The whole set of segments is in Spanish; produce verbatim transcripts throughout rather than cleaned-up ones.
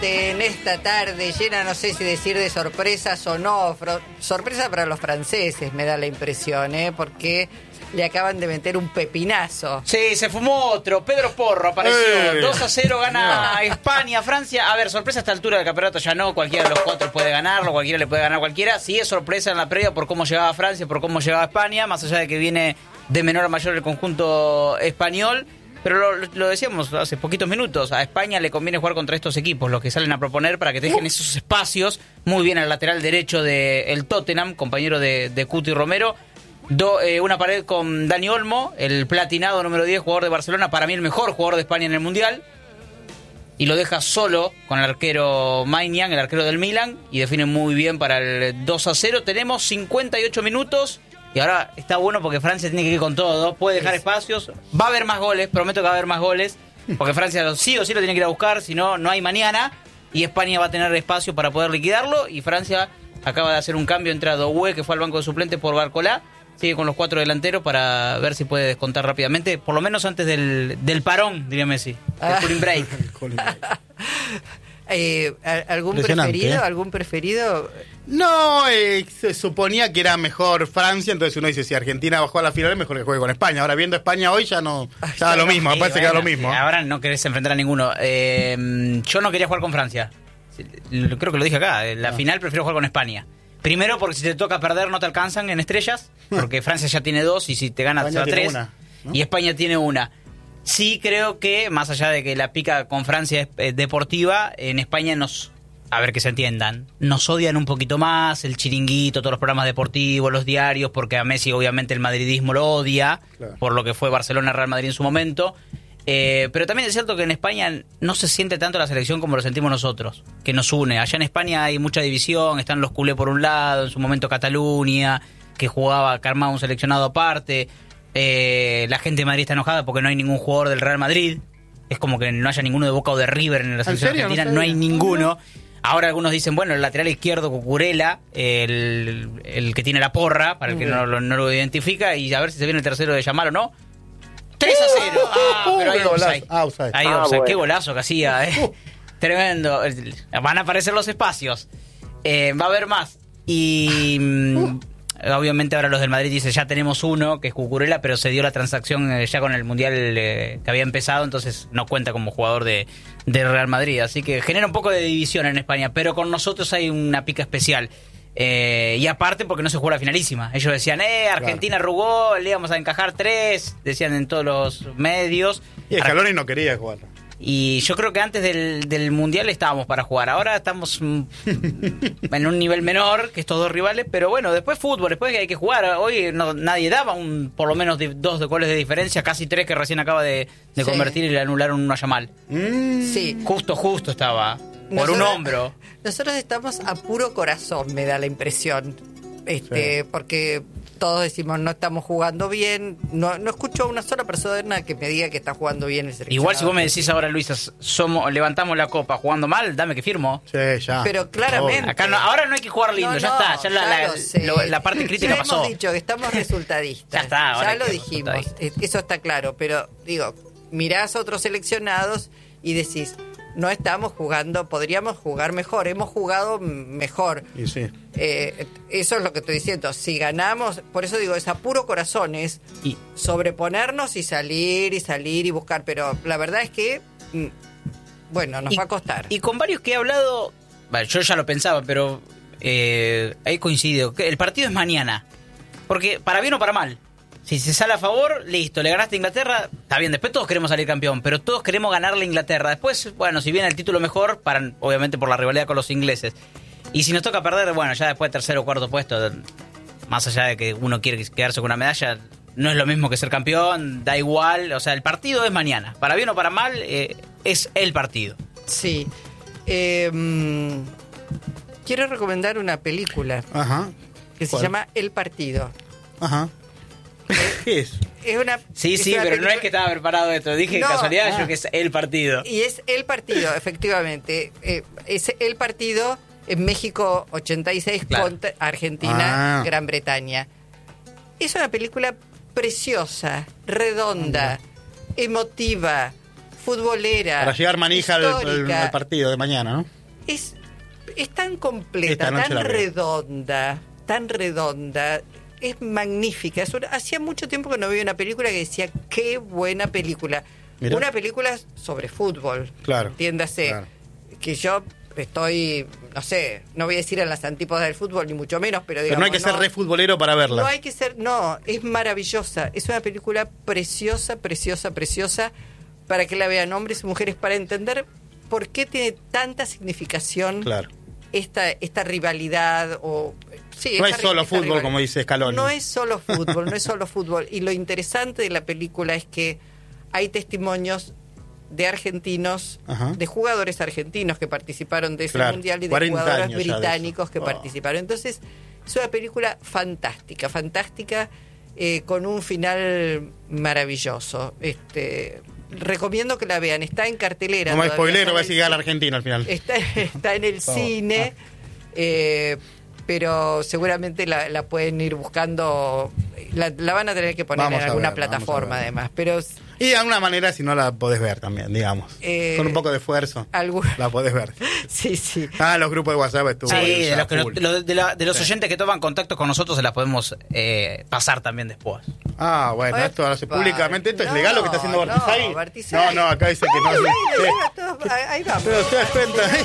en esta tarde llena, no sé si decir de sorpresas o no. Fro- sorpresa para los franceses, me da la impresión, ¿eh? Porque le acaban de meter un pepinazo. Sí, se fumó otro. Pedro Porro apareció. Eh. dos a cero gana no. España, Francia. A ver, sorpresa a esta altura del campeonato ya no. Cualquiera de los cuatro puede ganarlo. Cualquiera le puede ganar a cualquiera. Sí es sorpresa en la previa por cómo llegaba Francia, por cómo llegaba España. Más allá de que viene de menor a mayor el conjunto español. Pero lo, lo decíamos hace poquitos minutos. A España le conviene jugar contra estos equipos, los que salen a proponer para que dejen esos espacios. Muy bien al lateral derecho del Tottenham, compañero de, de Cuti Romero. Do, eh, una pared con Dani Olmo, el platinado número diez, jugador de Barcelona, para mí el mejor jugador de España en el Mundial. Y lo deja solo con el arquero Maignan, el arquero del Milan, y define muy bien para el dos a cero. Tenemos cincuenta y ocho minutos y ahora está bueno porque Francia tiene que ir con todo, puede dejar espacios, va a haber más goles, prometo que va a haber más goles, porque Francia sí o sí lo tiene que ir a buscar, si no, no hay mañana, y España va a tener espacio para poder liquidarlo, y Francia acaba de hacer un cambio, entra Doué, que fue al banco de suplentes por Barcolá, sigue con los cuatro delanteros para ver si puede descontar rápidamente, por lo menos antes del, del parón, diría Messi, el cooling break. eh, ¿Algún preferido? ¿eh? ¿Algún preferido? No, eh, se suponía que era mejor Francia, entonces uno dice, si Argentina bajó a la final es mejor que juegue con España. Ahora viendo España hoy ya no, ya da lo mismo, me Sí, parece bueno, que da lo mismo. Ahora no querés enfrentar a ninguno. Eh, yo no quería jugar con Francia. Creo que lo dije acá. En la Ah. final prefiero jugar con España. Primero porque si te toca perder no te alcanzan en estrellas, porque Francia ya tiene dos y si te gana te España va tiene tres. una, ¿no? Y España tiene una. Sí creo que, más allá de que la pica con Francia es eh, deportiva, en España nos... A ver, que se entiendan. Nos odian un poquito más, el chiringuito, todos los programas deportivos, los diarios, porque a Messi obviamente el madridismo lo odia, Claro. por lo que fue Barcelona-Real Madrid en su momento. Eh, pero también es cierto que en España no se siente tanto la selección como lo sentimos nosotros, que nos une. Allá en España hay mucha división, están los culés por un lado, en su momento Cataluña, que jugaba, que armaba un seleccionado aparte. Eh, la gente de Madrid está enojada porque no hay ningún jugador del Real Madrid. Es como que no haya ninguno de Boca o de River en la selección serio? argentina, No no, sabía. hay ninguno. Ahora algunos dicen, bueno, el lateral izquierdo, Cucurella, el, el que tiene la porra, para el que no, lo- no lo identifica, y a ver si se viene el tercero de llamar o no. tres a cero. Ah, pero hay Qué golazo. offside. Ah, offside. Hay Ah, offside. bueno. Qué golazo que hacía, eh. Tremendo. Van a aparecer los espacios. Eh, va a haber más. Y mm, obviamente ahora los del Madrid dicen, ya tenemos uno, que es Cucurella, pero se dio la transacción eh, ya con el Mundial eh, que había empezado, entonces no cuenta como jugador de, de Real Madrid. Así que genera un poco de división en España, pero con nosotros hay una pica especial. Eh, y aparte porque no se jugó la finalísima. Ellos decían, eh, Argentina arrugó, le íbamos a encajar tres, decían en todos los medios. Y Scaloni no quería jugar. Y yo creo que antes del, del Mundial estábamos para jugar. Ahora estamos mm, en un nivel menor que estos dos rivales. Pero bueno, después fútbol, después hay que jugar. Hoy no, nadie daba un por lo menos de, dos de goles de diferencia. Casi tres que recién acaba de, de Sí. convertir y le anularon uno a Yamal. Mm. Sí. Justo, justo estaba. Por un Nosotros- hombro. Nosotros estamos a puro corazón, me da la impresión. Este, Sí. porque todos decimos no estamos jugando bien. No, no escucho a una sola persona que me diga que está jugando bien el seleccionado. Igual si vos me decís ahora, Luisa, somos, levantamos la copa jugando mal, dame que firmo. Sí, ya. Pero claramente. Acá no, ahora no hay que jugar lindo, No, ya no, está. Ya la, la- lo sé. lo- la parte crítica Ya pasó. hemos dicho que estamos resultadistas. Ya está, ahora Ya hay lo que dijimos. resultadistas. Eh, Eso está claro. Pero digo, mirás a otros seleccionados y decís, no estamos jugando, podríamos jugar mejor. Hemos jugado m- mejor. Y sí. Eh, eso es lo que estoy diciendo. Si ganamos, por eso digo, es a puro corazón, es Y, sobreponernos y salir y salir y buscar. Pero la verdad es que, mm, bueno, nos y- va a costar. Y con varios que he hablado, bueno, yo ya lo pensaba, pero eh, he coincidido. Que el partido es mañana. Porque para bien o para mal. Si se sale a favor, listo, le ganaste a Inglaterra, está bien, después todos queremos salir campeón, pero todos queremos ganarle a Inglaterra. Después, bueno, si viene el título mejor, para, obviamente por la rivalidad con los ingleses. Y si nos toca perder, bueno, ya después tercero o cuarto puesto, más allá de que uno quiere quedarse con una medalla, no es lo mismo que ser campeón, da igual, o sea, el partido es mañana. Para bien o para mal, eh, es el partido. Sí. Eh, mm, quiero recomendar una película Ajá. que se ¿Cuál? llama El Partido. Ajá. ¿Qué es? Es una, Sí, es sí, una pero no película- es que estaba preparado esto. Dije No. casualidad, Ah. yo que es el partido. Y es El Partido, efectivamente. Eh, es El Partido en México ochenta y seis Claro. contra Argentina, Ah. Gran Bretaña. Es una película preciosa, redonda, emotiva, futbolera. Para llegar manija al, al, histórica. al partido de mañana, ¿no? Es, es tan completa, Esta noche tan la veo. redonda, tan redonda. Es magnífica. Es una- hacía mucho tiempo que no veía una película que decía, qué buena película. Mirá. Una película sobre fútbol. Claro, Entiéndase. claro. Que yo estoy, no sé, no voy a decir en las antípodas del fútbol, ni mucho menos, pero Pero digamos... no hay que ser re futbolero para verla. No hay que ser, no, es maravillosa. Es una película preciosa, preciosa, preciosa, para que la vean hombres y mujeres, para entender por qué tiene tanta significación Claro. esta, esta rivalidad. O, sí, No esta es solo esta fútbol, rivalidad. como dice Scaloni. No es solo fútbol, no es solo fútbol. Y lo interesante de la película es que hay testimonios de argentinos, Ajá. de jugadores argentinos que participaron de ese Claro, mundial y de cuarenta jugadores años ya de eso. británicos que Oh. participaron. Entonces, es una película fantástica, fantástica, eh, con un final maravilloso. Este, recomiendo que la vean, está en cartelera. Como todavía, spoilero, está va a en decir que el gana ci- Argentina al final. Está, está en el Oh, cine, eh, pero seguramente la, la pueden ir buscando, la, la van a tener que poner Vamos en a alguna ver, vamos a plataforma ver. además, pero Y de alguna manera, si no la podés ver también, digamos. Eh, Con un poco de esfuerzo, algún- la podés ver. sí, sí. Ah, los grupos de WhatsApp estuvo Sí, ahí, de ya, los, que full. nos- lo- de la- de los Sí. oyentes que toman contacto con nosotros se las podemos eh, pasar también después. Ah, bueno, Epa. esto ahora se públicamente. ¿Esto es No, legal lo que está haciendo no, Bartizay? Bartizay. No, no, acá dice que no. Ay, Sí. ay, ay, todo- ahí- ahí vamos. Pero te das cuenta. Bueno,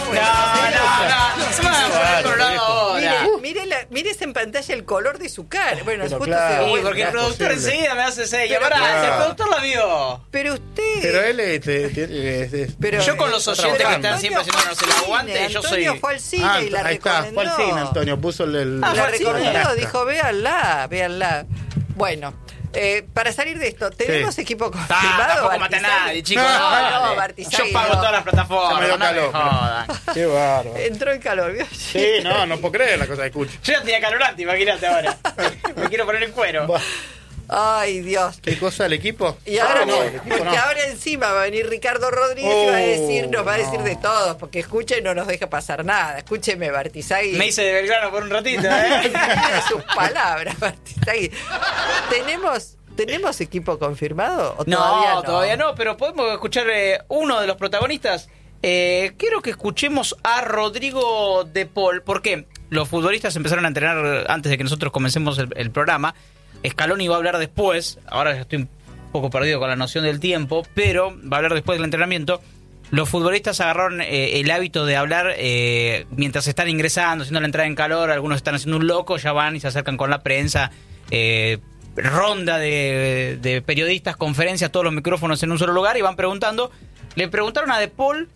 no, no, se van a poner por un lado ahora. Mire, mire, la- mires en pantalla el color de su cara. Bueno, Pero justo claro. se da Sí, vuelta. porque el productor posible. enseguida me hace señas. Pero Pará, claro. si el productor la vio. Pero usted... Pero él este, tiene- es- es- Pero, Yo con los eh, oyentes que trabajando. están siempre Antonio haciéndonos el fue al aguante, cine, yo Antonio soy... fue al cine Ah, y la ahí está, recomendó. fue al cine, Antonio, puso el... el- Ah, La fue al cine. recomendó, dijo, véanla, véanla. Bueno, eh, para salir de esto, ¿tenemos Sí. equipo Ah, confirmado? tampoco mata a Bartizay? nadie, chicos. No, No, no, dale. Bartizay, Yo pago no. todas las plataformas. Ya me dio no me calor, pero- jodan. Qué bárbaro. Entró en calor, ¿vio? Sí, no, no puedo creer la cosa que escucho. Yo ya tenía calorante, imagínate ahora. Me quiero poner en cuero. Buah, Ay, Dios. ¿Qué cosa el equipo? Y ahora, Ah, no, no, el equipo porque no. ahora encima va a venir Ricardo Rodríguez y va a decir, Oh, nos va a decir no. de todos, porque escuche y no nos deja pasar nada. Escúcheme, Bartizay. Me hice de Belgrano por un ratito, ¿eh? Mire sus palabras, Bartizay. ¿Tenemos, ¿Tenemos equipo confirmado o No, todavía no? todavía no, pero podemos escuchar eh, uno de los protagonistas. Eh, quiero que escuchemos a Rodrigo de Paul, porque los futbolistas empezaron a entrenar antes de que nosotros comencemos el, el programa. Scaloni va a hablar después, ahora ya estoy un poco perdido con la noción del tiempo, pero va a hablar después del entrenamiento. Los futbolistas agarraron eh, el hábito de hablar eh, mientras están ingresando, haciendo la entrada en calor, algunos están haciendo un loco, ya van y se acercan con la prensa, eh, ronda de, de periodistas, conferencias, todos los micrófonos en un solo lugar y van preguntando. Le preguntaron a De Paul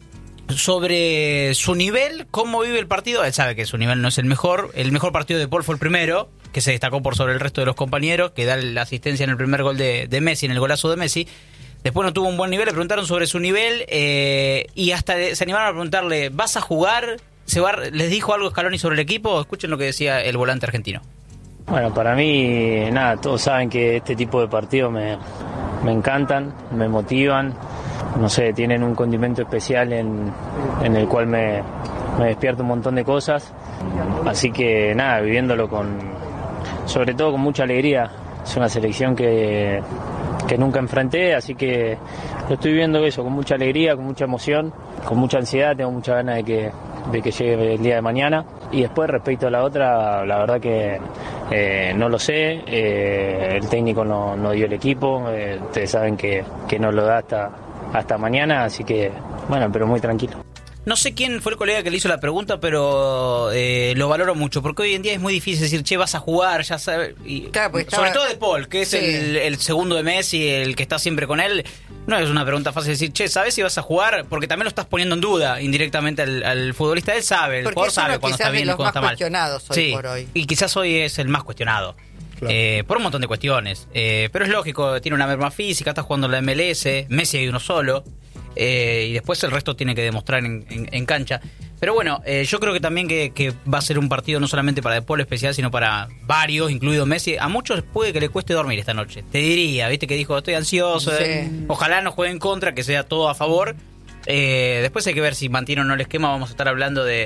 sobre su nivel, cómo vive el partido. Él sabe que su nivel no es el mejor. El mejor partido de Paul fue el primero, que se destacó por sobre el resto de los compañeros, que da la asistencia en el primer gol de, de Messi, en el golazo de Messi. Después no tuvo un buen nivel, le preguntaron sobre su nivel eh, y hasta se animaron a preguntarle, ¿vas a jugar? ¿Se va? ¿Les dijo algo Scaloni sobre el equipo? Escuchen lo que decía el volante argentino. Bueno, para mí, nada, todos saben que este tipo de partidos me, me encantan, me motivan, no sé, tienen un condimento especial en, en el cual me, me despierta un montón de cosas, así que nada, viviéndolo con, sobre todo con mucha alegría. Es una selección que, que nunca enfrenté, así que lo estoy viviendo eso, con mucha alegría, con mucha emoción, con mucha ansiedad, tengo mucha ganas de que, de que llegue el día de mañana. Y después respecto a la otra, la verdad que eh, no lo sé, eh, el técnico no, no dio el equipo, eh, ustedes saben que, que no lo da hasta, hasta mañana, así que bueno, pero muy tranquilo. No sé quién fue el colega que le hizo la pregunta, pero eh, lo valoro mucho, porque hoy en día es muy difícil decir, che, vas a jugar, ya sabes. Y, Claro, porque estaba- sobre todo de Paul, que es Sí. el, el segundo de Messi, el que está siempre con él. No es una pregunta fácil decir, che, ¿sabes si vas a jugar? Porque también lo estás poniendo en duda indirectamente al, al futbolista. Él sabe, el Porque jugador es uno sabe cuando quizás está de bien y los cuando más está mal. cuestionados hoy Sí, por hoy. y quizás hoy es el más cuestionado. Claro. Eh, por un montón de cuestiones. Eh, pero es lógico, tiene una merma física, está jugando en la M L S, Messi hay uno solo. Eh, y después el resto tiene que demostrar en, en, en cancha. Pero bueno, eh, yo creo que también que, que va a ser un partido no solamente para De Paul especial, sino para varios, incluido Messi. A muchos puede que le cueste dormir esta noche. Te diría, viste que dijo, estoy ansioso, Sí. eh, ojalá no juegue en contra, que sea todo a favor. Eh, después hay que ver si mantiene o no el esquema. Vamos a estar hablando de,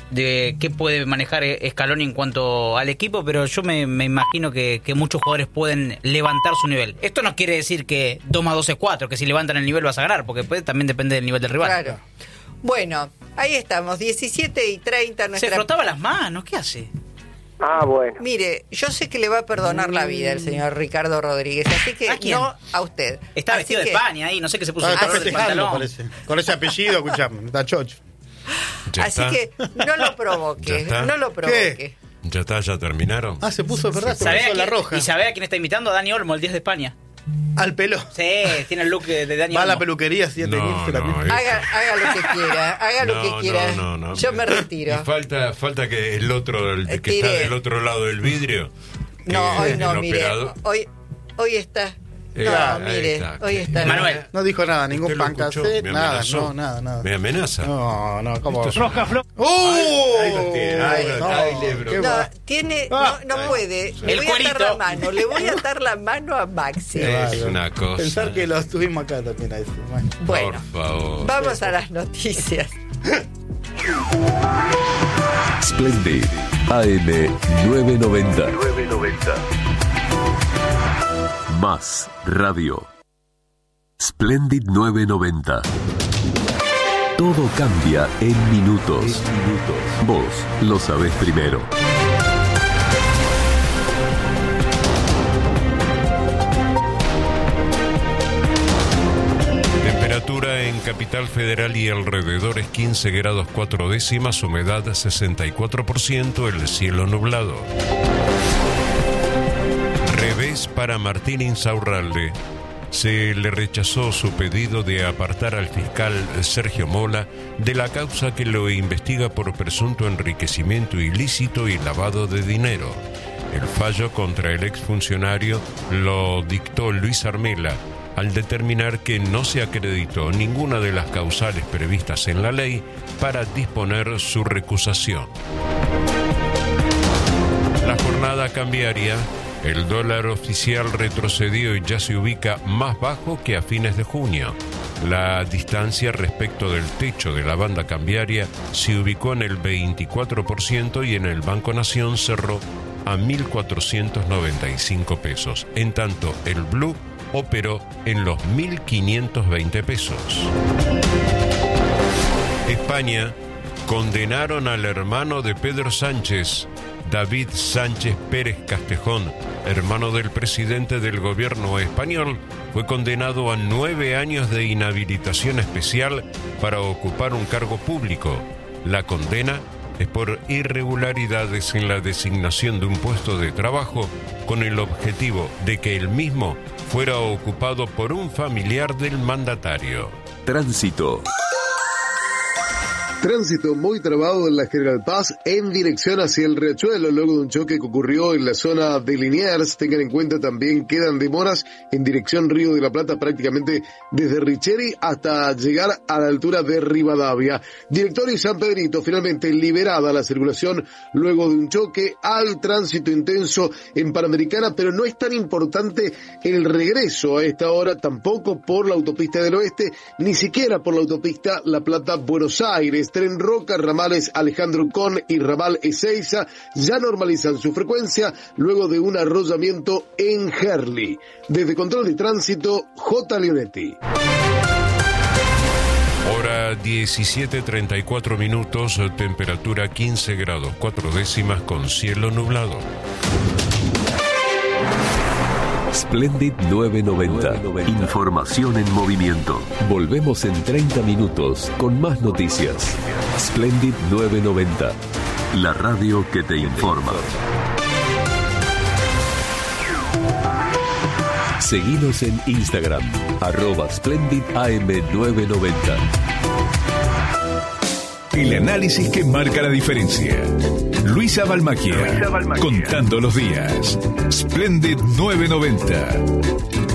de qué puede manejar Scaloni en cuanto al equipo, pero yo me, me imagino que, que muchos jugadores pueden levantar su nivel. Esto no quiere decir que dos más dos es cuatro, que si levantan el nivel vas a ganar, porque pues, también depende del nivel del rival. Claro. Bueno, ahí estamos, diecisiete y treinta. Nuestra... Se frotaba las manos, ¿qué hace? Ah, bueno. Mire, yo sé que le va a perdonar la vida el señor Ricardo Rodríguez, así que ¿A quién? no a usted. Está Así vestido que... de España ahí, no sé qué se puso Ah, el está color del festejando, pantalón. parece. Con ese apellido, escuchame, está chocho. Ya Así está. que no lo Ya provoque, está. no lo provoque. Ya está, ya terminaron. Ah, se puso, ¿verdad? Se ¿Sabe puso a la quién- roja. ¿Y sabe a quién está imitando? A Dani Olmo, el diez de España. Al pelo. Sí, tiene el look de, de Dani Va a Olmo. la peluquería si ya te No, irse no, también. eh. Haga, haga lo que quiera, haga lo No, que quiera. no, no, no. Yo me retiro. Y falta, falta que el otro, el que Tire. está del otro lado del vidrio. que No, hoy es no, el mire, operador. hoy, hoy está. Eh, No, ahí mire, está. hoy está. Manuel. No dijo nada, ningún ¿Usted lo pancasé, escuchó? ¿Me nada, amenazó? no, nada, nada. ¿Me amenaza? No, no, ¿cómo? Esto es un- ¡Uh! Ahí lo tiene, ahí lo- No, ahí le bro- qué No, va- tiene, Ah. no, no puede. Le El voy a atar cuerito. la mano, le voy a atar la mano a Maxi. qué Es bárbaro. una cosa. Pensar que los tuvimos acá también a ese. Bueno. Bueno, Por favor. vamos a las noticias. Splendid A M nueve noventa. Más radio. Splendid nueve noventa. Todo cambia en minutos. Vos lo sabés primero. Temperatura en Capital Federal y alrededores quince grados cuatro décimas, humedad sesenta y cuatro por ciento, el cielo nublado. Revés para Martín Insaurralde. Se le rechazó su pedido de apartar al fiscal Sergio Mola de la causa que lo investiga por presunto enriquecimiento ilícito y lavado de dinero. El fallo contra el exfuncionario lo dictó Luis Armela al determinar que no se acreditó ninguna de las causales previstas en la ley para disponer su recusación. La jornada cambiaria. El dólar oficial retrocedió y ya se ubica más bajo que a fines de junio. La distancia respecto del techo de la banda cambiaria se ubicó en el veinticuatro por ciento y en el Banco Nación cerró a mil cuatrocientos noventa y cinco pesos. En tanto, el blue operó en los mil quinientos veinte pesos. España condenaron al hermano de Pedro Sánchez, David Sánchez Pérez Castejón, hermano del presidente del gobierno español, fue condenado a nueve años de inhabilitación especial para ocupar un cargo público. La condena es por irregularidades en la designación de un puesto de trabajo con el objetivo de que el mismo fuera ocupado por un familiar del mandatario. Tránsito. Tránsito muy trabado en la General Paz en dirección hacia el Riachuelo luego de un choque que ocurrió en la zona de Liniers. Tengan en cuenta también quedan demoras en dirección Río de la Plata prácticamente desde Richeri hasta llegar a la altura de Rivadavia. Directorio y San Pedrito, finalmente liberada la circulación luego de un choque. Al tránsito intenso en Panamericana, pero no es tan importante el regreso a esta hora tampoco por la autopista del Oeste, ni siquiera por la autopista La Plata-Buenos Aires. Tren Roca, ramales Alejandro Con y ramal Ezeiza ya normalizan su frecuencia luego de un arrollamiento en Herli. Desde Control de Tránsito, J. Leonetti. Hora diecisiete treinta y cuatro minutos, temperatura quince grados cuatro décimas con cielo nublado. Splendid nueve noventa. Información en movimiento. Volvemos en treinta minutos con más noticias. Splendid nueve noventa. La radio que te informa. Seguinos en Instagram, arroba Splendid A M nueve noventa. El análisis que marca la diferencia. Luisa Balmacchia, contando los días. Splendid nueve noventa.